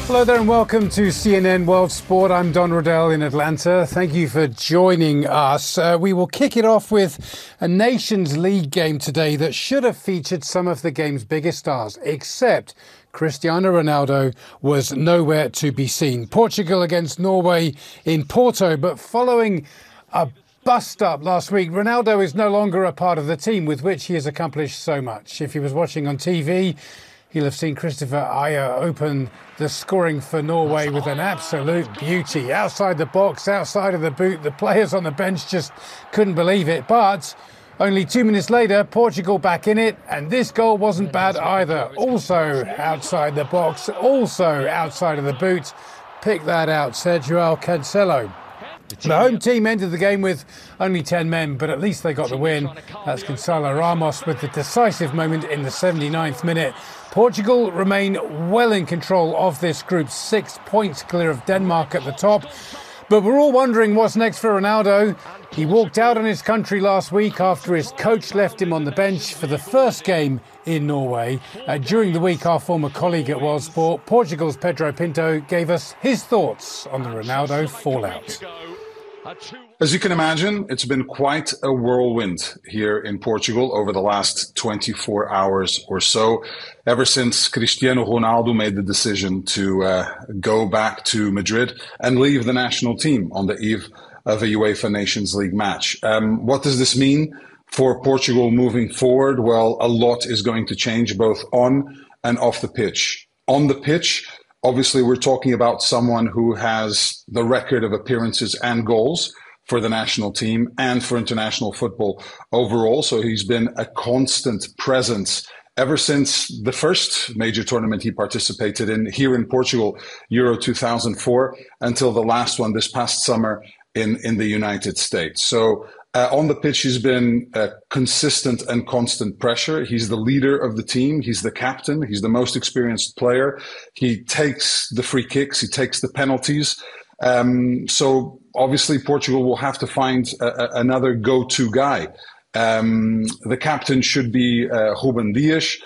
Hello there and welcome to CNN World Sport. I'm Don Riddell in Atlanta. Thank you for joining us. We will kick it off with a Nations League game today that should have featured some of the game's biggest stars, except Cristiano Ronaldo was nowhere to be seen. Portugal against Norway in Porto, but following a bust-up last week, Ronaldo is no longer a part of the team with which he has accomplished so much. If he was watching on TV, he'll have seen Christopher Ajer open the scoring for Norway with an absolute beauty. Outside the box, outside of the boot, the players on the bench just couldn't believe it. But only 2 minutes later, Portugal back in it, and this goal wasn't bad either. Also outside the box, also outside of the boot. Pick that out, Sergio Cancelo. The home team ended the game with only 10 men, but at least they got the win. That's Gonçalo Ramos with the decisive moment in the 79th minute. Portugal remain well in control of this group, 6 points clear of Denmark at the top. But we're all wondering what's next for Ronaldo. He walked out on his country last week after his coach left him on the bench for the first game in Norway. During the week, our former colleague at World Sport, Portugal's Pedro Pinto, gave us his thoughts on the Ronaldo fallout. As you can imagine, it's been quite a whirlwind here in Portugal over the last 24 hours or so, ever since Cristiano Ronaldo made the decision to go back to Madrid and leave the national team on the eve of a UEFA Nations League match. What does this mean for Portugal moving forward? Well, a lot is going to change both on and off the pitch. On the pitch, obviously, we're talking about someone who has the record of appearances and goals for the national team and for international football overall. So he's been a constant presence ever since the first major tournament he participated in here in Portugal, Euro 2004, until the last one this past summer in the United States. So on the pitch, he's been consistent and constant pressure. He's the leader of the team. He's the captain. He's the most experienced player. He takes the free kicks. He takes the penalties. So obviously, Portugal will have to find another go-to guy. The captain should be Ruben Dias.